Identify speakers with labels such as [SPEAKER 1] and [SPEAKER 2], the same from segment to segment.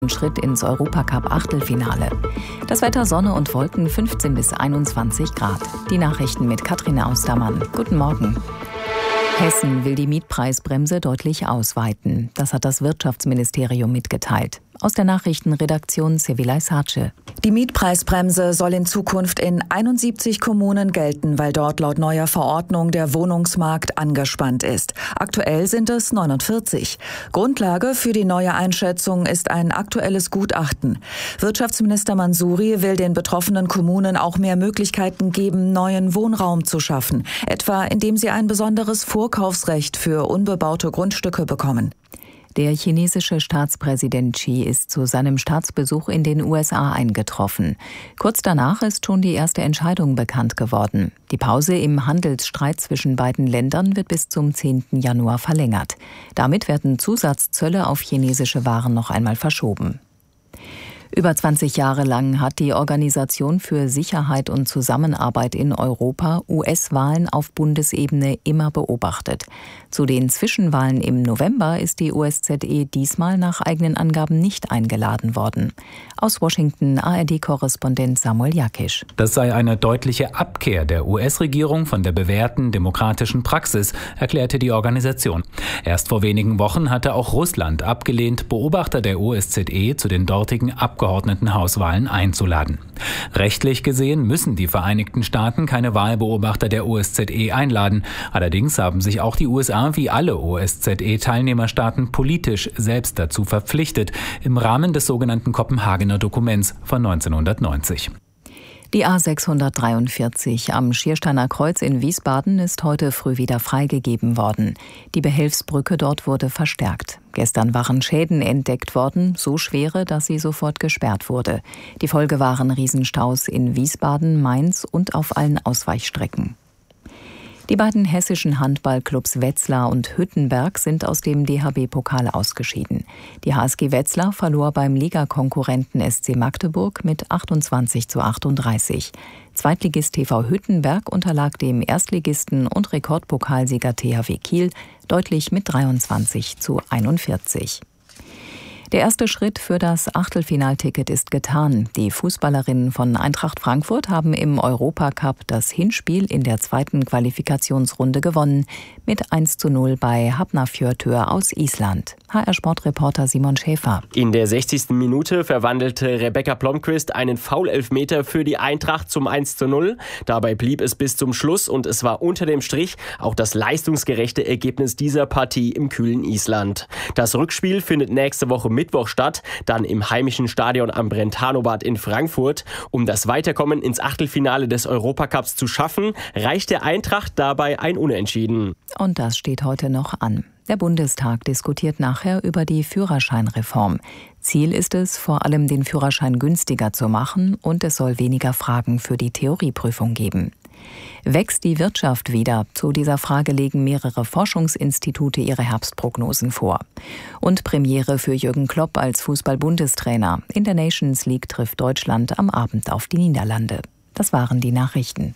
[SPEAKER 1] Schritt ins Europacup-Achtelfinale. Das Wetter Sonne und Wolken 15 bis 21 Grad. Die Nachrichten mit Katrin Austermann. Guten Morgen. Hessen will die Mietpreisbremse deutlich ausweiten. Das hat das Wirtschaftsministerium mitgeteilt. Aus der Nachrichtenredaktion Sevilay Sace.
[SPEAKER 2] Die Mietpreisbremse soll in Zukunft in 71 Kommunen gelten, weil dort laut neuer Verordnung der Wohnungsmarkt angespannt ist. Aktuell sind es 49. Grundlage für die neue Einschätzung ist ein aktuelles Gutachten. Wirtschaftsminister Mansouri will den betroffenen Kommunen auch mehr Möglichkeiten geben, neuen Wohnraum zu schaffen, etwa indem sie ein besonderes Vorkaufsrecht für unbebaute Grundstücke bekommen.
[SPEAKER 1] Der chinesische Staatspräsident Xi ist zu seinem Staatsbesuch in den USA eingetroffen. Kurz danach ist schon die erste Entscheidung bekannt geworden. Die Pause im Handelsstreit zwischen beiden Ländern wird bis zum 10. Januar verlängert. Damit werden Zusatzzölle auf chinesische Waren noch einmal verschoben. Über 20 Jahre lang hat die Organisation für Sicherheit und Zusammenarbeit in Europa US-Wahlen auf Bundesebene immer beobachtet. Zu den Zwischenwahlen im November ist die OSZE diesmal nach eigenen Angaben nicht eingeladen worden. Aus Washington ARD-Korrespondent Samuel Jakisch.
[SPEAKER 3] Das sei eine deutliche Abkehr der US-Regierung von der bewährten demokratischen Praxis, erklärte die Organisation. Erst vor wenigen Wochen hatte auch Russland abgelehnt, Beobachter der OSZE zu den dortigen Abgeordnetenhauswahlen einzuladen. Rechtlich gesehen müssen die Vereinigten Staaten keine Wahlbeobachter der OSZE einladen. Allerdings haben sich auch die USA wie alle OSZE-Teilnehmerstaaten politisch selbst dazu verpflichtet, im Rahmen des sogenannten Kopenhagener Dokuments von 1990.
[SPEAKER 1] Die A643 am Schiersteiner Kreuz in Wiesbaden ist heute früh wieder freigegeben worden. Die Behelfsbrücke dort wurde verstärkt. Gestern waren Schäden entdeckt worden, so schwere, dass sie sofort gesperrt wurde. Die Folge waren Riesenstaus in Wiesbaden, Mainz und auf allen Ausweichstrecken. Die beiden hessischen Handballclubs Wetzlar und Hüttenberg sind aus dem DHB-Pokal ausgeschieden. Die HSG Wetzlar verlor beim Ligakonkurrenten SC Magdeburg mit 28:38. Zweitligist TV Hüttenberg unterlag dem Erstligisten und Rekordpokalsieger THW Kiel deutlich mit 23:41. Der erste Schritt für das Achtelfinalticket ist getan. Die Fußballerinnen von Eintracht Frankfurt haben im Europacup das Hinspiel in der zweiten Qualifikationsrunde gewonnen mit 1:0 bei Hafnarfjörður aus Island. HR-Sportreporter Simon Schäfer.
[SPEAKER 4] In der 60. Minute verwandelte Rebecca Blomqvist einen Foul-Elfmeter für die Eintracht zum 1:0. Dabei blieb es bis zum Schluss und es war unter dem Strich auch das leistungsgerechte Ergebnis dieser Partie im kühlen Island. Das Rückspiel findet nächste Woche Mittwoch statt, dann im heimischen Stadion am Brentano-Bad in Frankfurt. Um das Weiterkommen ins Achtelfinale des Europacups zu schaffen, reicht der Eintracht dabei ein Unentschieden.
[SPEAKER 1] Und das steht heute noch an. Der Bundestag diskutiert nachher über die Führerscheinreform. Ziel ist es, vor allem den Führerschein günstiger zu machen und es soll weniger Fragen für die Theorieprüfung geben. Wächst die Wirtschaft wieder? Zu dieser Frage legen mehrere Forschungsinstitute ihre Herbstprognosen vor. Und Premiere für Jürgen Klopp als Fußball-Bundestrainer. In der Nations League trifft Deutschland am Abend auf die Niederlande. Das waren die Nachrichten.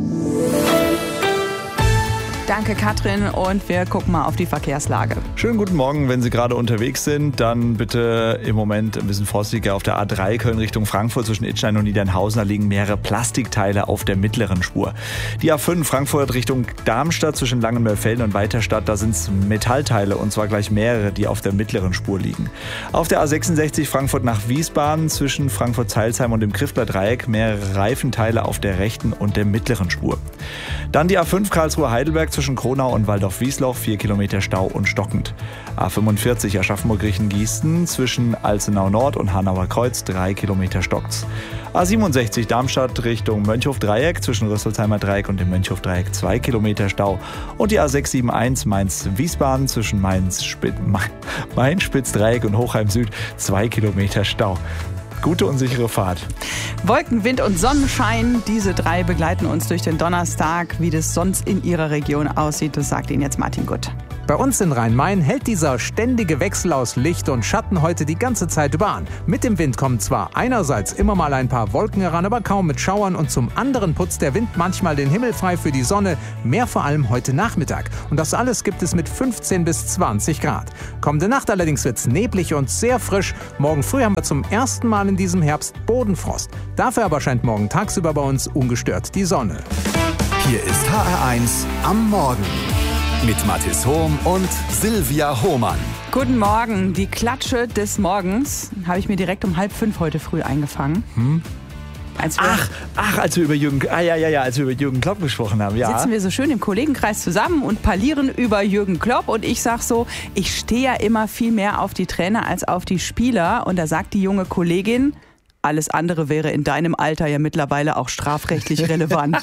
[SPEAKER 5] Danke, Katrin. Und wir gucken mal auf die Verkehrslage.
[SPEAKER 6] Schönen guten Morgen. Wenn Sie gerade unterwegs sind, dann bitte im Moment ein bisschen vorsichtiger auf der A3 Köln Richtung Frankfurt zwischen Idstein und Niedernhausen. Da liegen mehrere Plastikteile auf der mittleren Spur. Die A5 Frankfurt Richtung Darmstadt zwischen Langenmörfelden und Weiterstadt. Da sind es Metallteile und zwar gleich mehrere, die auf der mittleren Spur liegen. Auf der A66 Frankfurt nach Wiesbaden zwischen Frankfurt-Zeilsheim und dem Kriftler Dreieck mehrere Reifenteile auf der rechten und der mittleren Spur. Dann die A5 Karlsruhe-Heidelberg zwischen Kronau und Waldorf-Wiesloch, 4 Kilometer Stau und stockend. A45 Aschaffenburg-Riechen-Gießen zwischen Alzenau-Nord und Hanauer Kreuz, 3 Kilometer stockt's. A67 Darmstadt Richtung Mönchhof-Dreieck zwischen Rüsselsheimer Dreieck und dem Mönchhof-Dreieck, 2 Kilometer Stau. Und die A671 Mainz-Wiesbaden zwischen Main-Spitz-Dreieck und Hochheim-Süd, 2 Kilometer Stau. Gute und sichere Fahrt.
[SPEAKER 5] Wolken, Wind und Sonnenschein, diese drei begleiten uns durch den Donnerstag. Wie das sonst in Ihrer Region aussieht, das sagt Ihnen jetzt Martin Gutt.
[SPEAKER 7] Bei uns in Rhein-Main hält dieser ständige Wechsel aus Licht und Schatten heute die ganze Zeit über an. Mit dem Wind kommen zwar einerseits immer mal ein paar Wolken heran, aber kaum mit Schauern, und zum anderen putzt der Wind manchmal den Himmel frei für die Sonne, mehr vor allem heute Nachmittag. Und das alles gibt es mit 15 bis 20 Grad. Kommende Nacht allerdings wird es neblig und sehr frisch. Morgen früh haben wir zum ersten Mal in diesem Herbst Bodenfrost. Dafür aber scheint morgen tagsüber bei uns ungestört die Sonne.
[SPEAKER 8] Hier ist HR1 am Morgen mit Mathis Hohm und Silvia Hohmann.
[SPEAKER 5] Guten Morgen. Die Klatsche des Morgens habe ich mir direkt um 4:30 heute früh eingefangen. Als wir
[SPEAKER 6] über Jürgen Klopp gesprochen haben, ja.
[SPEAKER 5] Sitzen wir so schön im Kollegenkreis zusammen und parlieren über Jürgen Klopp, und ich sag so, ich stehe ja immer viel mehr auf die Trainer als auf die Spieler, und da sagt die junge Kollegin, alles andere wäre in deinem Alter ja mittlerweile auch strafrechtlich relevant.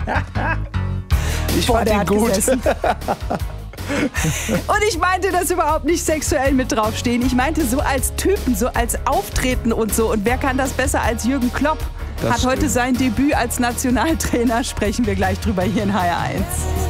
[SPEAKER 6] Ich fand ihn gut.
[SPEAKER 5] Und ich meinte das überhaupt nicht sexuell mit draufstehen. Ich meinte so als Typen, so als Auftreten und so. Und wer kann das besser als Jürgen Klopp? Hat heute sein Debüt als Nationaltrainer. Sprechen wir gleich drüber hier in HR1.